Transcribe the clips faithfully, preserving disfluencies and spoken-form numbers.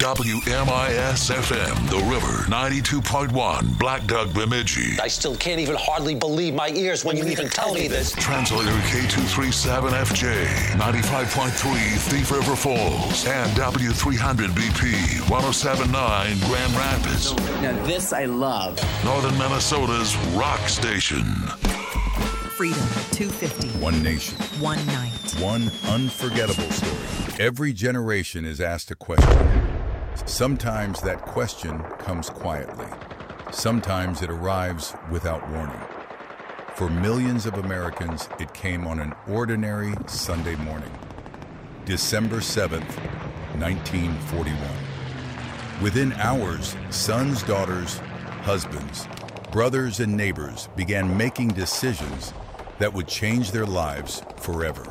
W M I S F M, The River, ninety-two point one, Black Duck, Bemidji. I still can't even hardly believe my ears when you even tell me this. Translator K two thirty-seven F J, ninety-five point three, Thief River Falls, and W three hundred B P, one oh seven point nine, Grand Rapids. Now this I love. Northern Minnesota's rock station. Freedom two fifty. One nation. One night. One unforgettable story. Every generation is asked a question. Sometimes that question comes quietly. Sometimes it arrives without warning. For millions of Americans, it came on an ordinary Sunday morning, December seventh, nineteen forty-one. Within hours, sons, daughters, husbands, brothers, and neighbors began making decisions that would change their lives forever.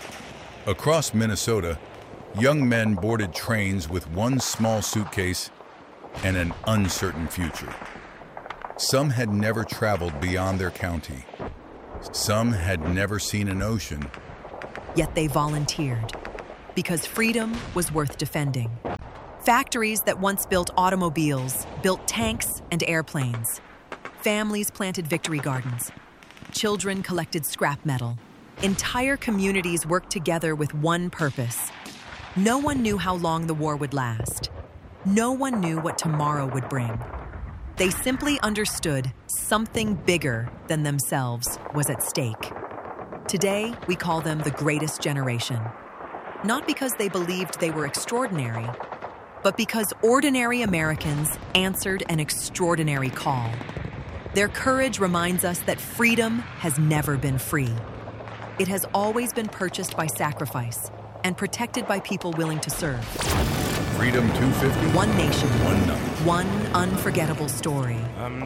Across Minnesota, young men boarded trains with one small suitcase and an uncertain future. Some had never traveled beyond their county. Some had never seen an ocean. Yet they volunteered because freedom was worth defending. Factories that once built automobiles built tanks and airplanes. Families planted victory gardens. Children collected scrap metal. Entire communities worked together with one purpose. No one knew how long the war would last. No one knew what tomorrow would bring. They simply understood something bigger than themselves was at stake. Today, we call them the greatest generation. Not because they believed they were extraordinary, but because ordinary Americans answered an extraordinary call. Their courage reminds us that freedom has never been free. It has always been purchased by sacrifice and protected by people willing to serve. Freedom two fifty. One nation. One night. One unforgettable story.